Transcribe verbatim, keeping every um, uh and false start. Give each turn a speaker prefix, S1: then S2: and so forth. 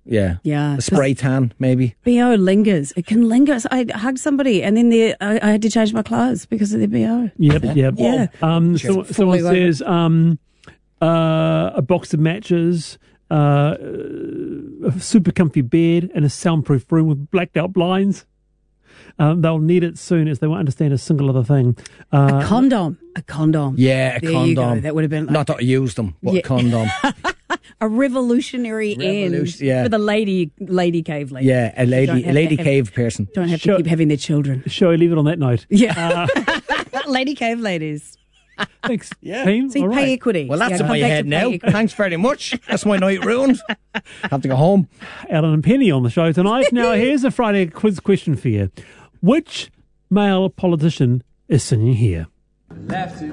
S1: Yeah.
S2: Yeah.
S1: A spray tan, maybe.
S2: B O lingers. It can linger. So I hugged somebody and then they, I, I had to change my clothes because of their B O.
S3: Yep, yep.
S2: Yeah.
S3: Um, so, someone says um, uh, a box of matches, uh, a super comfy bed, and a soundproof room with blacked out blinds. Um, they'll need it soon as they won't understand a single other thing. Uh,
S2: a condom. A condom.
S1: Yeah, a
S2: there
S1: condom.
S2: You go. That would have been... Like,
S1: not that I used them, but
S2: yeah.
S1: a condom.
S2: A revolutionary
S1: Revolution,
S2: end
S1: yeah.
S2: for the lady lady cave lady.
S1: Yeah, a lady a lady cave
S2: have,
S1: person.
S2: Don't have
S3: Shall,
S2: to keep having their children.
S3: Shall we leave it on that note?
S2: Yeah. Uh, lady cave ladies.
S3: Thanks,
S1: yeah.
S3: team.
S2: See,
S3: All
S2: pay
S3: right.
S2: equity.
S1: Well, that's
S2: yeah,
S1: in my head now.
S2: equity.
S1: Thanks very much. That's my night ruined. Have to go home.
S3: Alan and Penny on the show tonight. Now, here's a Friday quiz question for you. Which male politician is singing here?